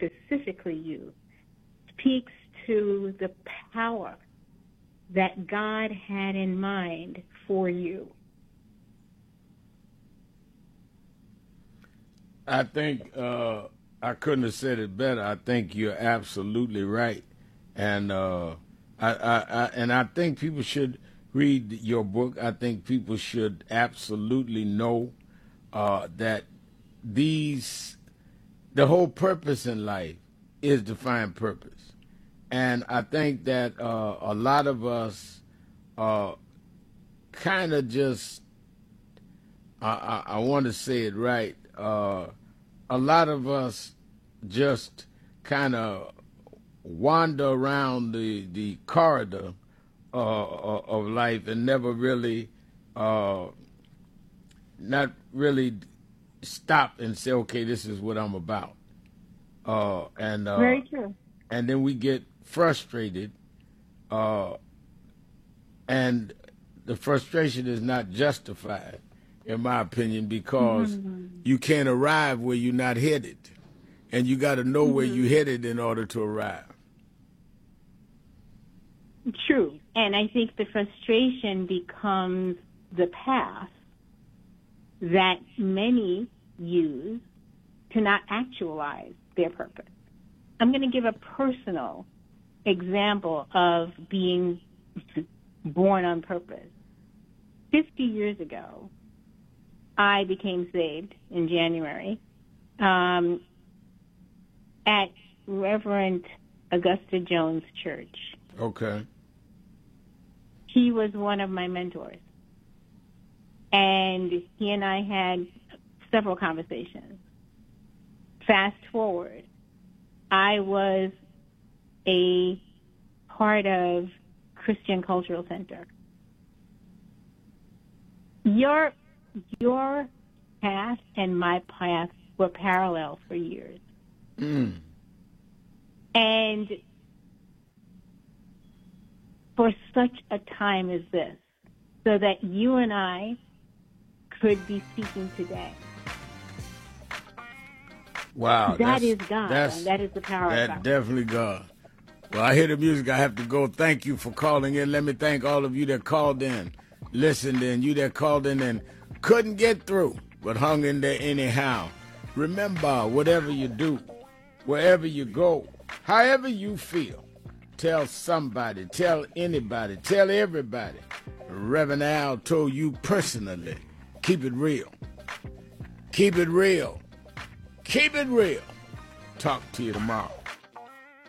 specifically you, speaks to the power that God had in mind for you. I think I couldn't have said it better. I think you're absolutely right, and I think people should read your book. I think people should absolutely know that the whole purpose in life is to find purpose, and I think that a lot of us kind of just I want to say it right. A lot of us just kind of wander around the corridor of life and never really, not really stop and say, okay, this is what I'm about. Very true. And then we get frustrated, and the frustration is not justified, in my opinion, because you can't arrive where you're not headed. And you got to know where you're headed in order to arrive. True. And I think the frustration becomes the path that many use to not actualize their purpose. I'm going to give a personal example of being born on purpose. 50 years ago, I became saved in January at Reverend Augusta Jones Church. Okay. He was one of my mentors. And he and I had several conversations. Fast forward, I was a part of Christian Cultural Center. Your path and my path were parallel for years. And for such a time as this, so that you and I could be speaking today. Wow. That is God. That is the power of God. That's definitely God. Well, I hear the music. I have to go. Thank you for calling in. Let me thank all of you that called in, listened in, you that called in and couldn't get through, but hung in there anyhow. Remember, whatever you do, wherever you go, however you feel, tell somebody, tell anybody, tell everybody. Reverend Al told you personally, keep it real. Keep it real. Keep it real. Talk to you tomorrow.